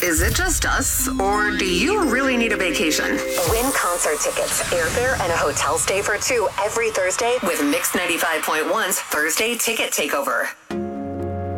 Is it just us, or do you really need a vacation? Win concert tickets, airfare, and a hotel stay for two every Thursday with Mix 95.1's Thursday Ticket Takeover.